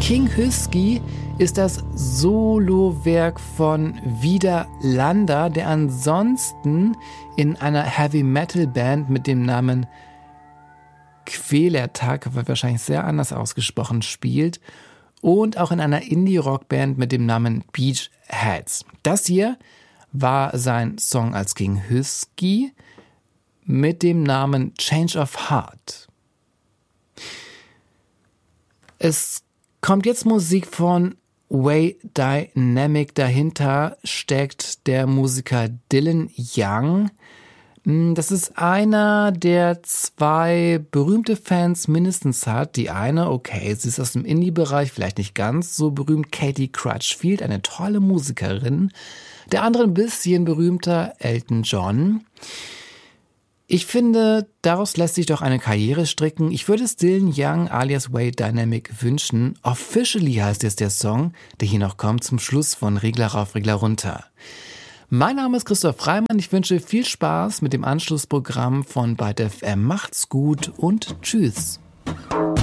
King Hüsky ist das Solowerk von Vida Landa, der ansonsten in einer Heavy-Metal-Band mit dem Namen Kvelertak, wird wahrscheinlich sehr anders ausgesprochen, spielt und auch in einer Indie-Rock-Band mit dem Namen Beachheads. Das hier war sein Song als King Hüsky mit dem Namen Change of Heart. Es kommt jetzt Musik von Way Dynamic. Dahinter steckt der Musiker Dylan Young. Das ist einer, der 2 berühmte Fans mindestens hat. Die eine, okay, sie ist aus dem Indie-Bereich, vielleicht nicht ganz so berühmt, Katie Crutchfield, eine tolle Musikerin. Der andere ein bisschen berühmter, Elton John. Ich finde, daraus lässt sich doch eine Karriere stricken. Ich würde es Dylan Young alias Way Dynamic wünschen. Officially heißt jetzt der Song, der hier noch kommt, zum Schluss von Regler rauf, Regler runter. Mein Name ist Christoph Reimann. Ich wünsche viel Spaß mit dem Anschlussprogramm von Byte FM. Macht's gut und tschüss.